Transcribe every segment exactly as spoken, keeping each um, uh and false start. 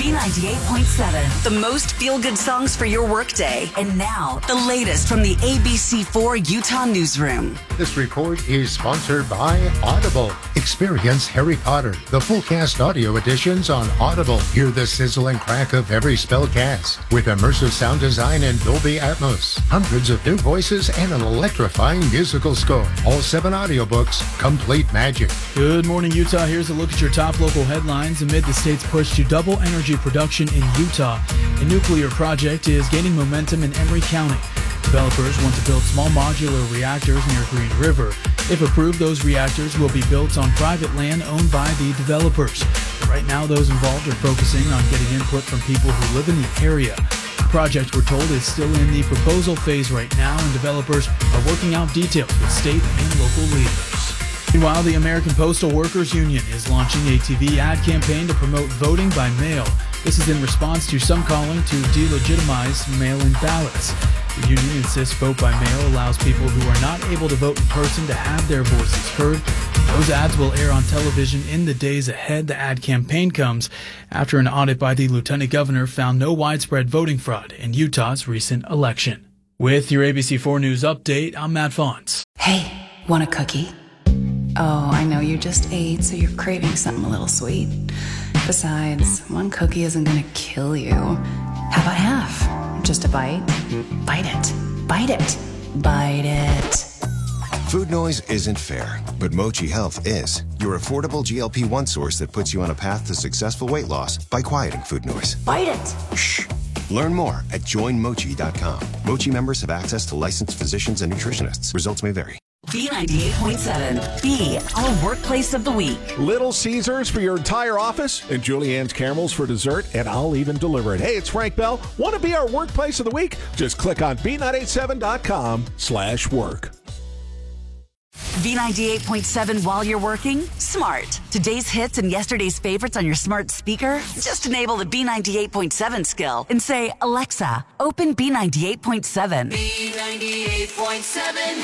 B ninety-eight point seven, the most feel-good songs for your workday. And now, the latest from the A B C four Utah Newsroom. This report is sponsored by Audible. Experience Harry Potter, the full cast audio editions on Audible. Hear the sizzle and crack of every spellcast with immersive sound design and Dolby Atmos. Hundreds of new voices and an electrifying musical score. All seven audiobooks, complete magic. Good morning, Utah. Here's a look at your top local headlines amid the state's push to double energy production in Utah. A nuclear project is gaining momentum in Emery County. Developers want to build small modular reactors near Green River. If approved, those reactors will be built on private land owned by the developers. Right now, those involved are focusing on getting input from people who live in the area. The project, we're told, is still in the proposal phase right now, and developers are working out details with state and local leaders. Meanwhile, the American Postal Workers Union is launching a T V ad campaign to promote voting by mail. This is in response to some calling to delegitimize mail-in ballots. The union insists vote by mail allows people who are not able to vote in person to have their voices heard. Those ads will air on television in the days ahead. The ad campaign comes after an audit by the lieutenant governor found no widespread voting fraud in Utah's recent election. With your A B C four News update, I'm Matt Fonts. Hey, want a cookie? Oh, I know you just ate, so you're craving something a little sweet. Besides, one cookie isn't gonna kill you. How about half? Just a bite? Bite it. Bite it. Bite it. Food noise isn't fair, but Mochi Health is. Your affordable G L P one source that puts you on a path to successful weight loss by quieting food noise. Bite it. Shh. Learn more at join mochi dot com. Mochi members have access to licensed physicians and nutritionists. Results may vary. B ninety-eight point seven, B, our workplace of the week. Little Caesars for your entire office and Julianne's Caramels for dessert, and I'll even deliver it. Hey, it's Frank Bell. Want to be our workplace of the week? Just click on B nine eight seven dot com slash work. B ninety-eight point seven while you're working? Smart. Today's hits and yesterday's favorites on your smart speaker? Just enable the B ninety-eight point seven skill and say, Alexa, open B ninety-eight point seven. B ninety-eight point seven.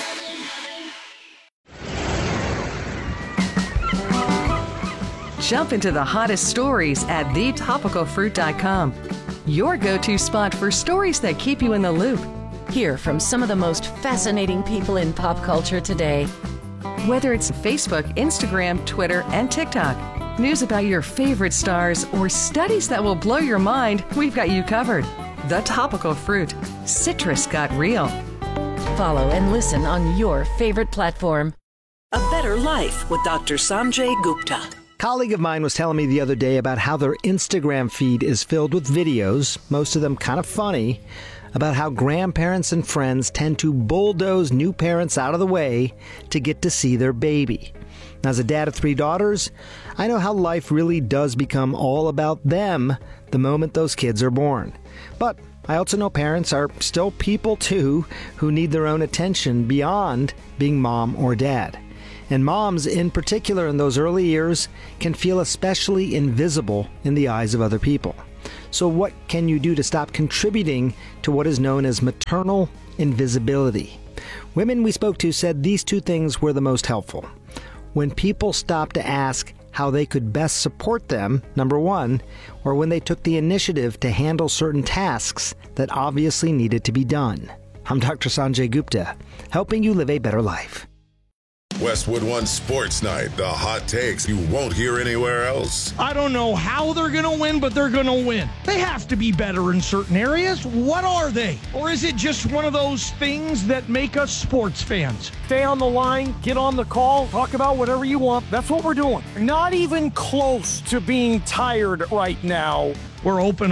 Jump into the hottest stories at the topical fruit dot com. Your go-to spot for stories that keep you in the loop. Hear from some of the most fascinating people in pop culture today. Whether it's Facebook, Instagram, Twitter, and TikTok, news about your favorite stars, or studies that will blow your mind, we've got you covered. The Topical Fruit. Citrus got real. Follow and listen on your favorite platform. A Better Life with Doctor Sanjay Gupta. A colleague of mine was telling me the other day about how their Instagram feed is filled with videos, most of them kind of funny, about how grandparents and friends tend to bulldoze new parents out of the way to get to see their baby. As a dad of three daughters, I know how life really does become all about them the moment those kids are born. But I also know parents are still people too who need their own attention beyond being mom or dad. And moms, in particular in those early years, can feel especially invisible in the eyes of other people. So what can you do to stop contributing to what is known as maternal invisibility? Women we spoke to said these two things were the most helpful. When people stopped to ask how they could best support them, number one, or when they took the initiative to handle certain tasks that obviously needed to be done. I'm Doctor Sanjay Gupta, helping you live a better life. Westwood One Sports Night, the hot takes you won't hear anywhere else. I don't know how they're going to win, but they're going to win. They have to be better in certain areas. What are they? Or is it just one of those things that make us sports fans? Stay on the line, get on the call, talk about whatever you want. That's what we're doing. Not even close to being tired right now. We're open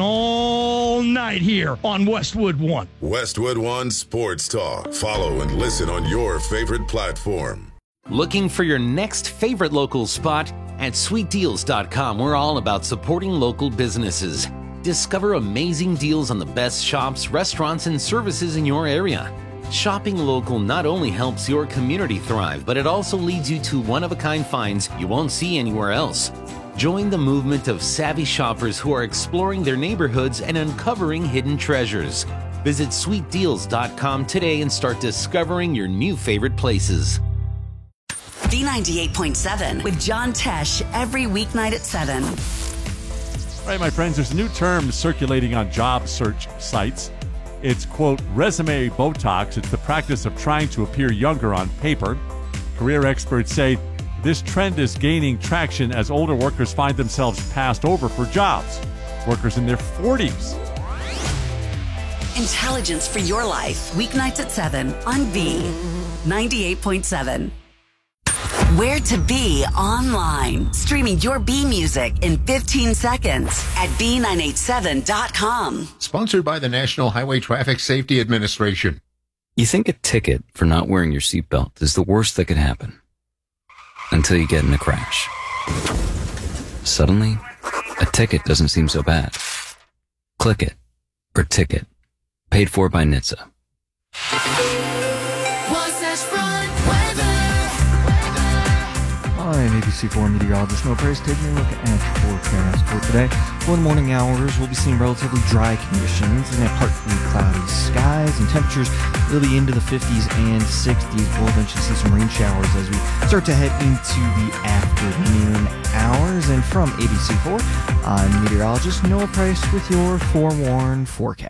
all night here on Westwood One. Westwood One Sports Talk. Follow and listen on your favorite platform. Looking for your next favorite local spot? At sweet deals dot com, we're all about supporting local businesses. Discover amazing deals on the best shops, restaurants, and services in your area. Shopping local not only helps your community thrive, but it also leads you to one-of-a-kind finds you won't see anywhere else. Join the movement of savvy shoppers who are exploring their neighborhoods and uncovering hidden treasures. Visit sweet deals dot com today and start discovering your new favorite places. B ninety-eight point seven with John Tesh every weeknight at seven. All right, my friends, there's a new term circulating on job search sites. It's, quote, resume Botox. It's the practice of trying to appear younger on paper. Career experts say this trend is gaining traction as older workers find themselves passed over for jobs. Workers in their forties. Intelligence for your life. Weeknights at seven on V ninety-eight point seven. Where to be online. Streaming your B music in fifteen seconds at B nine eighty-seven dot com. Sponsored by the National Highway Traffic Safety Administration. You think a ticket for not wearing your seatbelt is the worst that could happen. Until you get in a crash. Suddenly, a ticket doesn't seem so bad. Click it. Or ticket. Paid for by N H T S A. I'm A B C four meteorologist Mo Price taking a look at your forecast for today. For the morning hours, we'll be seeing relatively dry conditions and partly cloudy skies, and temperatures will be into the fifties and sixties. We'll eventually see some rain showers as we start to head into the afternoon hours. And from A B C four, I'm meteorologist Noah Price with your forewarned forecast.